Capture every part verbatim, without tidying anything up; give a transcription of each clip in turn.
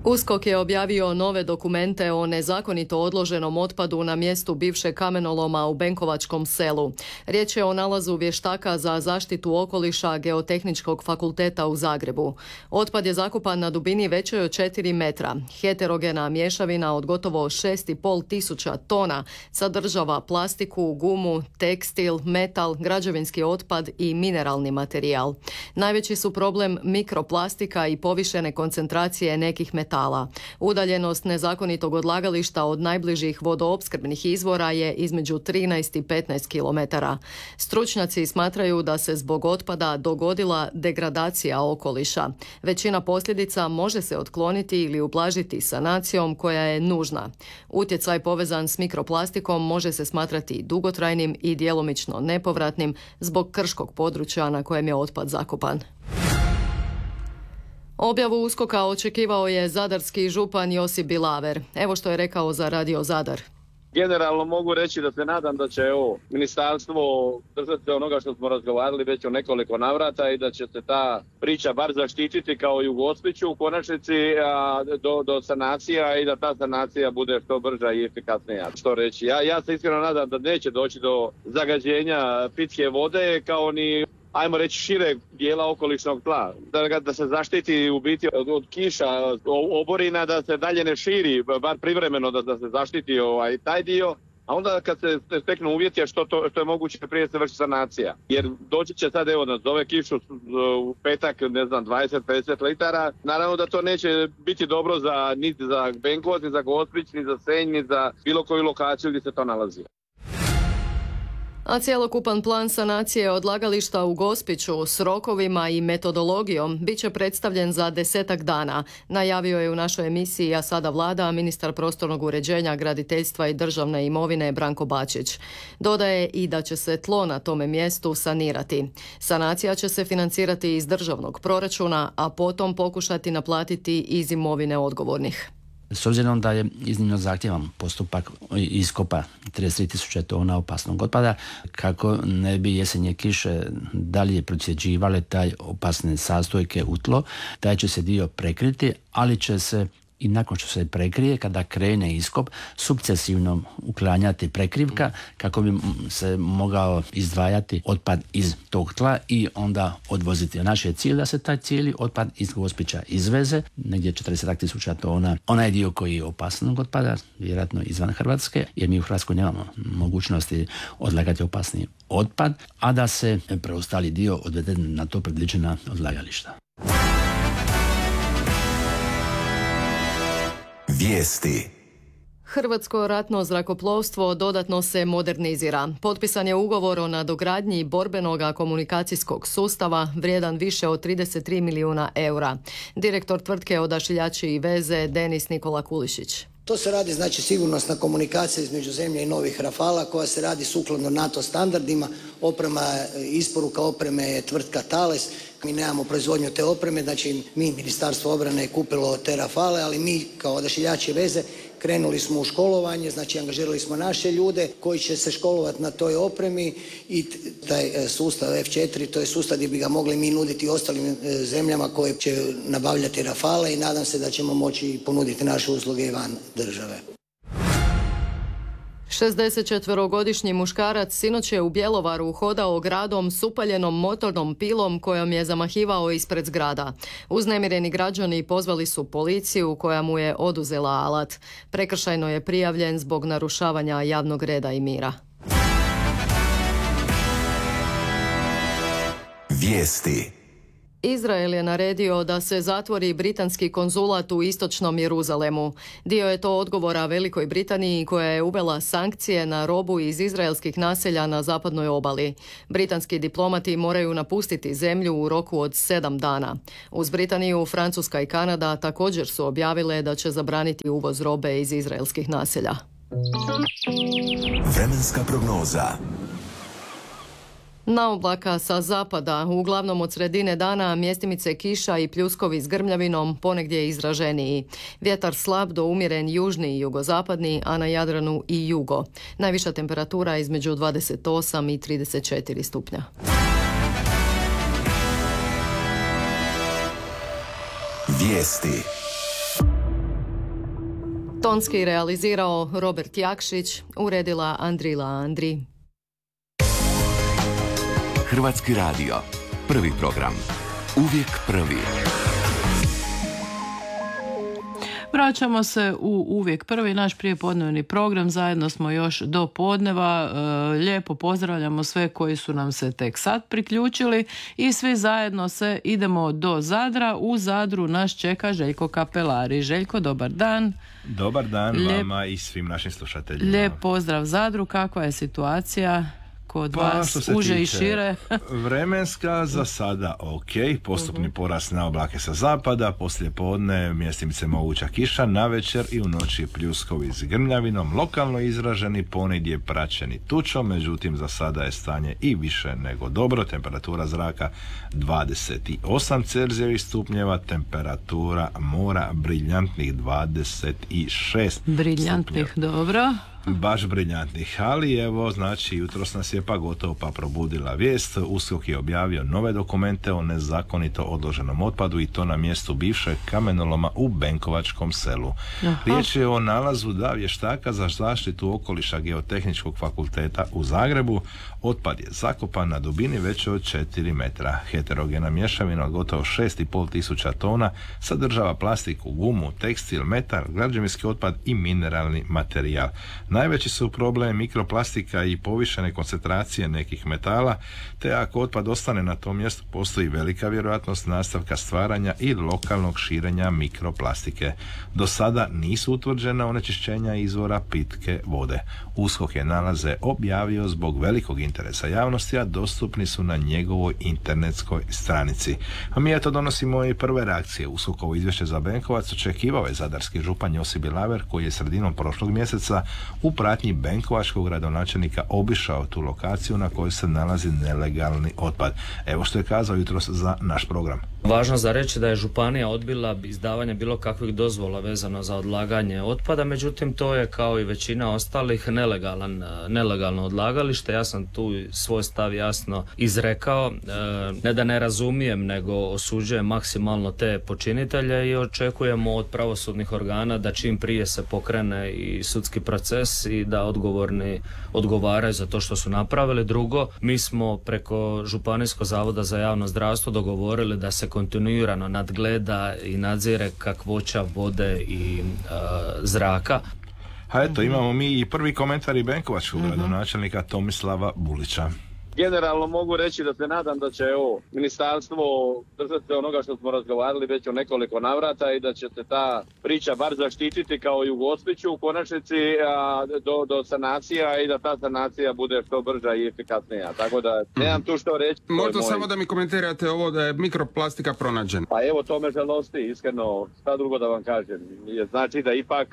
USKOK je objavio nove dokumente o nezakonito odloženom otpadu na mjestu bivšeg kamenoloma u Benkovačkom selu. Riječ je o nalazu vještaka za zaštitu okoliša Geotehničkog fakulteta u Zagrebu. Otpad je zakopan na dubini većoj od četiri metra. Heterogena mješavina od gotovo šest i pol tisuća tona sadržava plastiku, gumu, tekstil, metal, građevinski otpad i mineralni materijal. Najveći su problem mikroplastika i povišene koncentracije nekih metala. Udaljenost nezakonitog odlagališta od najbližih vodoopskrbnih izvora je između trinaest i petnaest kilometara. Stručnjaci smatraju da se zbog otpada dogodila degradacija okoliša. Većina posljedica može se otkloniti ili ublažiti sanacijom koja je nužna. Utjecaj povezan s mikroplastikom može se smatrati dugotrajnim i djelomično nepovratnim zbog krškog područja na kojem je otpad zakopan. Objavu USKOK-a očekivao je zadarski župan Josip Bilaver. Evo što je rekao za Radio Zadar. Generalno mogu reći da se nadam da će evo, ministarstvo držati se onoga što smo razgovarali već o nekoliko navrata i da će se ta priča bar zaštititi kao i u Gospiću u konačnici a, do, do sanacija i da ta sanacija bude što brža i efikasnija. Što reći? Ja, ja se iskreno nadam da neće doći do zagađenja pitke vode kao ni ajmo reći šireg dijela okolišnog tla, da, da se zaštiti u biti od, od kiša, oborina, da se dalje ne širi, bar privremeno da, da se zaštiti ovaj, taj dio, a onda kad se steknu uvjeti što, to, što je moguće prije se vrši sanacija. Jer doći će sad, evo, nas zove kišu u petak, ne znam, dvadeset do pedeset litara, naravno da to neće biti dobro za, ni za Benkovac, ni za Gospić, ni za Senj, ni za bilo koju lokaciju gdje se to nalazi. A cjelokupan plan sanacije odlagališta u Gospiću s rokovima i metodologijom bit će predstavljen za desetak dana, najavio je u našoj emisiji A sada Vlada ministar prostornog uređenja, graditeljstva i državne imovine Branko Bačić. Dodaje i da će se tlo na tome mjestu sanirati. Sanacija će se financirati iz državnog proračuna, a potom pokušati naplatiti iz imovine odgovornih. S obzirom da je iznimno zahtjevan postupak iskopa trideset tri tisuće tona opasnog otpada, kako ne bi jesenje kiše dalje procjeđivale taj opasne sastojke u tlo, taj će se dio prekriti, ali će se i nakon što se prekrije, kada krene iskop, sukcesivno uklanjati prekrivka kako bi se mogao izdvajati otpad iz tog tla i onda odvoziti. Naš je cilj da se taj cijeli otpad iz Gospića izveze, negdje četrdeset tisuća tona. Onaj dio koji je opasnog otpada, vjerojatno izvan Hrvatske, jer mi u Hrvatskoj nemamo mogućnosti odlagati opasni otpad, a da se preostali dio odvede na to predviđena odlagališta. Vijesti. Hrvatsko ratno zrakoplovstvo dodatno se modernizira. Potpisan je ugovor o nadogradnji borbenog komunikacijskog sustava vrijedan više od trideset tri milijuna eura. Direktor tvrtke Odašiljači i veze Denis Nikola Kulišić. To se radi znači sigurnosna komunikacija između zemlje i novih Rafala koja se radi sukladno NATO standardima. Oprema, isporuka opreme je tvrtka Thales. Mi nemamo proizvodnju te opreme, znači mi, Ministarstvo obrane je kupilo te Rafale, ali mi kao Odašiljači veze krenuli smo u školovanje, znači angažirali smo naše ljude koji će se školovati na toj opremi i taj sustav F četiri, to je sustav gdje bi ga mogli mi nuditi ostalim zemljama koje će nabavljati Rafale i nadam se da ćemo moći ponuditi naše usluge i van države. šezdesetčetverogodišnji muškarac sinoć je u Bjelovaru hodao gradom s upaljenom motornom pilom kojom je zamahivao ispred zgrada. Uznemireni građani pozvali su policiju koja mu je oduzela alat. Prekršajno je prijavljen zbog narušavanja javnog reda i mira. Vijesti. Izrael je naredio da se zatvori britanski konzulat u istočnom Jeruzalemu. Dio je to odgovora Velikoj Britaniji koja je uvela sankcije na robu iz izraelskih naselja na zapadnoj obali. Britanski diplomati moraju napustiti zemlju u roku od sedam dana. Uz Britaniju, Francuska i Kanada također su objavile da će zabraniti uvoz robe iz izraelskih naselja. Vremenska prognoza. Na oblaka sa zapada, uglavnom od sredine dana, mjestimice kiša i pljuskovi s grmljavinom, ponegdje izraženiji. Vjetar slab do umjeren južni i jugozapadni, a na Jadranu i jugo. Najviša temperatura između dvadeset osam i trideset četiri stupnja. Vijesti. Tonski realizirao Robert Jakšić, uredila Andrila Andri. Hrvatski radio. Prvi program. Uvijek prvi. Vraćamo se u Uvijek prvi, naš prijepodnevni program. Zajedno smo još do podneva. Lijepo pozdravljamo sve koji su nam se tek sad priključili i svi zajedno se idemo do Zadra. U Zadru nas čeka Željko Kapelari. Željko, dobar dan. Dobar dan Lijep, vama i svim našim slušateljima. Lijep pozdrav Zadru. Kakva je situacija kod pa, vas, uže i šire? Vremenska za sada ok, postupni porast na oblake sa zapada, poslije podne mjestimice moguća kiša, navečer i u noći pljuskovi s grmljavinom, lokalno izraženi, ponegdje praćeni tučom, međutim za sada je stanje i više nego dobro, temperatura zraka dvadeset osam Celzijevih stupnjeva, temperatura mora briljantnih dvadeset šest Briljantnih, stupnjeva. Dobro. Baš briljantnih, ali evo, znači jutros nas je pa gotovo pa probudila vijest. USKOK je objavio nove dokumente o nezakonito odloženom otpadu i to na mjestu bivšeg kamenoloma u Benkovačkom selu. Aha. Riječ je o nalazu da vještaka za zaštitu okoliša Geotehničkog fakulteta u Zagrebu. Otpad je zakopan na dubini veće od četiri metra. Heterogena mješavina od gotovo šest i pol tisuća tona sadržava plastiku, gumu, tekstil, metal, građevinski otpad i mineralni materijal. Najveći su problem mikroplastika i povišene koncentracije nekih metala, te ako otpad ostane na tom mjestu, postoji velika vjerojatnost nastavka stvaranja i lokalnog širenja mikroplastike. Do sada nisu utvrđena onečišćenja izvora pitke vode. USKOK je nalaze objavio zbog velikog interesa javnosti, a dostupni su na njegovoj internetskoj stranici. A mi eto donosimo i prve reakcije. USKOK-ovo izvješće za Benkovac očekivao je zadarski župan Josip Bilaver, koji je sredinom prošlog mjeseca u pratnji benkovačkog gradonačelnika obišao tu lokaciju na kojoj se nalazi nelegalni otpad. Evo što je kazao jutros za naš program. Važno za reći da je županija odbila izdavanje bilo kakvih dozvola vezano za odlaganje otpada, međutim to je kao i većina ostalih nelegalan, nelegalno odlagalište. Ja sam tu svoj stav jasno izrekao, ne da ne razumijem, nego osuđujem maksimalno te počinitelje i očekujemo od pravosudnih organa da čim prije se pokrene i sudski proces i da odgovorni odgovaraju za to što su napravili. Drugo, mi smo preko Županijskog zavoda za javno zdravstvo dogovorili da se kontinuirano nadgleda i nadzire kakvoća vode i uh, zraka. A eto, imamo mi i prvi komentar i benkovačkog uh-huh. gradonačelnika Tomislava Bulića. Generalno mogu reći da se nadam da će ovo ministarstvo držati onoga što smo razgovarali već o nekoliko navrata i da će se ta priča bar zaštititi kao i u Gospiću u konačnici a, do, do sanacija i da ta sanacija bude što brža i efikasnija. Tako da nemam tu što reći. Možda samo da mi komentirate ovo da je mikroplastika pronađena. Pa evo, to me žalosti, iskreno, šta drugo da vam kažem. Je, znači da ipak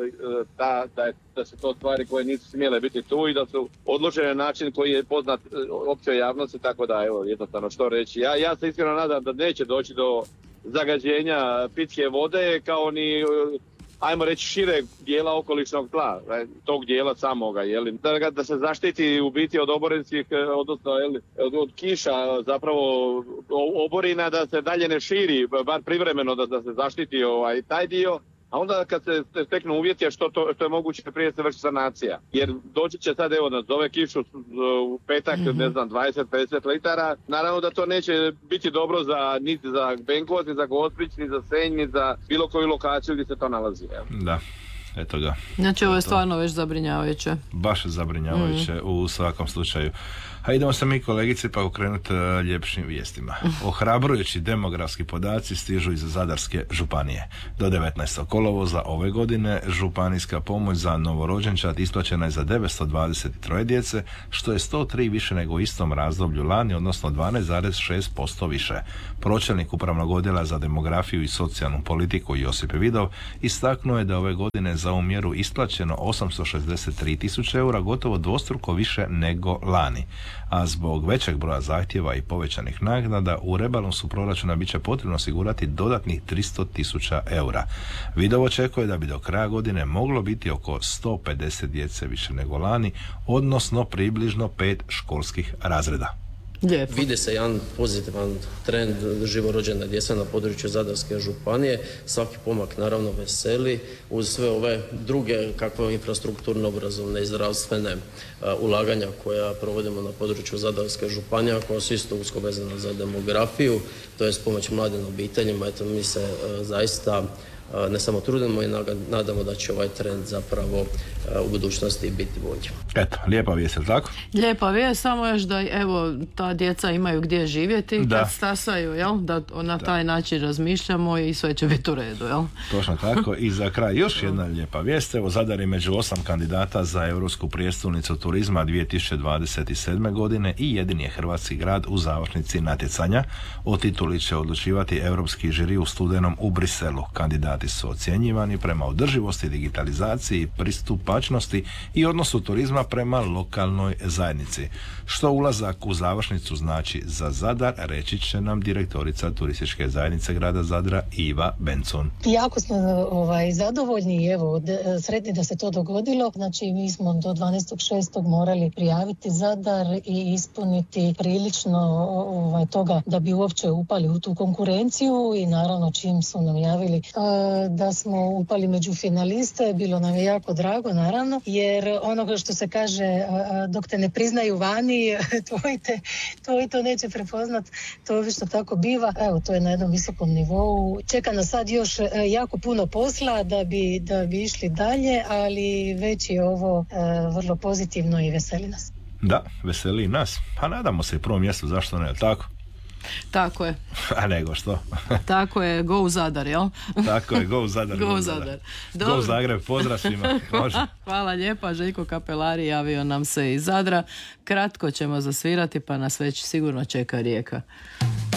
ta, da, je, da su to stvari koje nisu smjele biti tu i da su odložene na način koji je poznat općoj javnosti, tako da evo jednostavno što reći. Ja, ja se iskreno nadam da neće doći do zagađenja pitke vode kao ni ajmo reći šireg dijela okolišnog tla, tog dijela samoga, jeli? Da, da se zaštiti u biti od oborinskih, odnosno jeli, od, od kiša zapravo oborina, da se dalje ne širi, bar privremeno da, da se zaštiti ovaj taj dio. A onda kad se steknu uvjeti, što, to, što je moguće prije se vrši sanacija. Jer doći će sad, evo, nas zove kišu u petak, mm-hmm. ne znam, dvadeset do pedeset litara. Naravno da to neće biti dobro za, niti za Benkovac, ni za Gospić, ni za Senj, ni za bilo koju lokaciju gdje se to nalazi. Evo. Da. Eto ga. Znači ovo je stvarno već zabrinjavajuće. Baš zabrinjavajuće mm. u svakom slučaju. A idemo se mi, kolegice, pa okrenuti uh, ljepšim vijestima. Ohrabrujući demografski podaci stižu iz Zadarske županije. Do devetnaestog kolovoza ove godine županijska pomoć za novorođenčad isplaćena je za devetsto dvadeset tri djece, što je sto tri više nego u istom razdoblju lani, odnosno dvanaest zarez šest posto više. Pročelnik Upravnog odjela za demografiju i socijalnu politiku Josip Vidov istaknuo je da ove godine za ovu mjeru isplaćeno osamsto šezdeset tri tisuće eura, gotovo dvostruko više nego lani. A zbog većeg broja zahtjeva i povećanih naknada u rebalansu proračuna bit će potrebno osigurati dodatnih tristo tisuća eura. Vidov očekuje da bi do kraja godine moglo biti oko sto pedeset djece više nego lani, odnosno približno pet školskih razreda. Lijepo. Vidi se jedan pozitivan trend živorođene djece na području Zadarske županije. Svaki pomak naravno veseli uz sve ove druge kakve infrastrukturno obrazovne i zdravstvene uh, ulaganja koja provodimo na području Zadarske županije, koja su isto usko vezana za demografiju, to je pomoć mladim obiteljima. Eto, mi se uh, zaista ne samo trudimo i nadamo da će ovaj trend zapravo u budućnosti biti bolji. Eto, lijepa vijest, je tako? Lijepa vijest, samo još da evo ta djeca imaju gdje živjeti da. kad stasaju, jel? Da na taj da. način razmišljamo i sve će biti u redu, jel? Točno tako. I za kraj još jedna lijepa vijest. Evo, Zadar je među osam kandidata za Europsku prijestolnicu turizma dvije tisuće dvadeset sedme godine i jedini je hrvatski grad u završnici natjecanja. O tituli će odlučivati europski žiri u studenom u Briselu. Kandidati su ocjenjivani prema održivosti, digitalizaciji, pristupačnosti i odnosu turizma prema lokalnoj zajednici. Što ulazak u završnicu znači za Zadar, reći će nam direktorica turističke zajednice grada Zadra Iva Bencun. Jako smo ovaj, zadovoljni i evo, sretni da se to dogodilo. Znači, mi smo do dvanaestog šestog morali prijaviti Zadar i ispuniti prilično ovaj, toga da bi uopće upali u tu konkurenciju i naravno čim su nam javili da smo upali među finaliste, bilo nam je jako drago naravno, jer onoga što se kaže dok te ne priznaju vani, tvoj, te, tvoj to neće prepoznat, to obično tako biva. Evo, to je na jednom visokom nivou. Čeka nas sad još jako puno posla da bi, da bi išli dalje, ali već je ovo vrlo pozitivno i veseli nas. Da, veseli nas. Pa nadamo se i prvom mjestu, zašto ne, tako? Tako je. A nego što? Tako je, go u Zadar, jel? Tako je, go u Zadar. Go u Zadar. Go u Zagreb, pozdrav svima. Može. Hvala lijepa, Željko Kapelari javio nam se iz Zadra. Kratko ćemo zasvirati pa nas već sigurno čeka Rijeka.